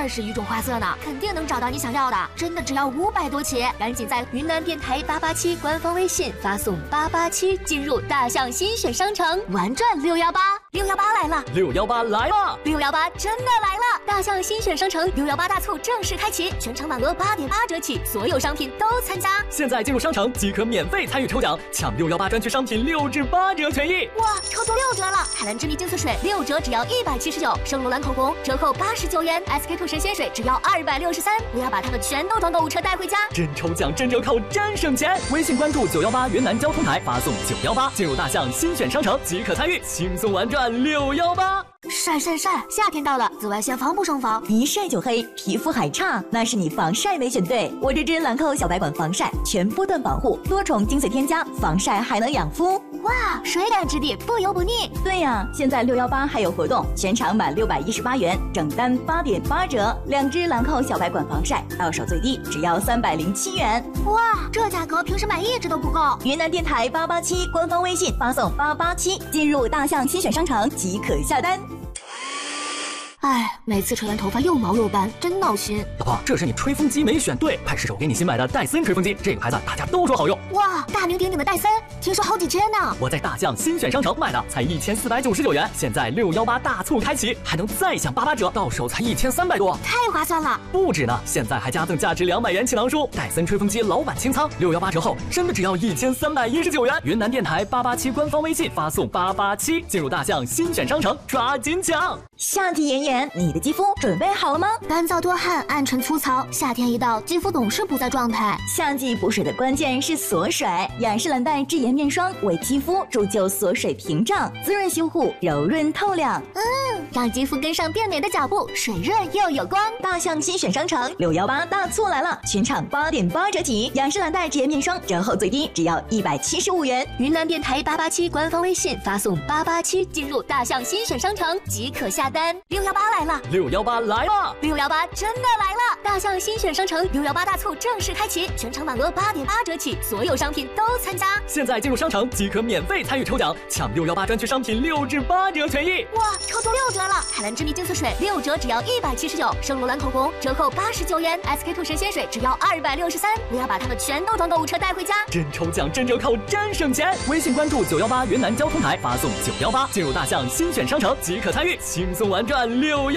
20余种花色呢，肯定能找到你想要的。真的只要500多起，赶紧在云南电台887官方微信发送887进入大象新选商城，玩转618，618来了 ，618来了 ，618真的来了！大象新选商城618大促正式开启，全场满额8.8折起，所有商品都参加。 现在进入商城即可免费参与抽奖，抢618专区商品6至8折权益。 哇，超出6折了！海蓝之谜精粹水6折只要179，圣罗兰口红折扣89元，SK two神仙水只要263。不要把它们全都装购物车带回家， 真抽奖真折扣真省钱！微信关注918云南交通台，发送918进入大象新选商城即可参与，轻松玩转618。 晒，夏天到了，紫外线防不胜防， 一晒就黑，皮肤还差，那是你防晒没选对。我这支兰蔻小白管防晒全波段保护，多重精粹添加，防晒还能养肤。 哇，水感质地，不油不腻。 对呀，现在618还有活动，全场满618元，整单8.8折，2支兰蔻小白管防晒，到手最低只要307元。 哇，这价格平时买1支都不够。 云南电台887官方微信发送887进入大象新选商城即可下单。 哎，每次吹完头发又毛又斑，真闹心。 老婆，这是你吹风机没选对，快试试我给你新买的戴森吹风机，这个牌子大家都说好用。 哇，大名鼎鼎的戴森，听说好几千呢。 我在大象新选商城买的，才1499元，现在618大促开启，还能再享88折，到手才1300多， 太划算了。 不止呢，现在还加赠价值200元气囊书，戴森吹风机老板清仓，618折后真的只要1319元。云南电台887官方微信发送887进入大象新选商城，抓紧抢！ 夏季炎炎，你的肌肤准备好了吗？ 干燥多汗，暗沉粗糙，夏天一到，肌肤总是不在状态。 夏季补水的关键是锁水，雅诗兰黛智妍面霜为肌肤铸就锁水屏障，滋润修护，柔润透亮。 让肌肤跟上变美的脚步，水润又有光。 大象新选商城618大促来了，全场8.8折起，雅诗兰黛智妍面霜折后最低只要175元。 云南电台887官方微信发送887进入大象新选商城即可下单。618来了 ，618来了 ，618真的来了！大象新选商城618大促正式开启，全场满额8.8折起，所有商品都参加。 现在进入商城即可免费参与抽奖，抢618专区商品6至8折权益。 哇，超出6折了！海蓝之谜精粹水6折只要179，圣罗兰口红折扣89元，SK two神仙水只要263。不要把它们全都装购物车带回家， 真抽奖真折扣真省钱！微信关注918云南交通台，发送918进入大象新选商城即可参与，轻松玩转618。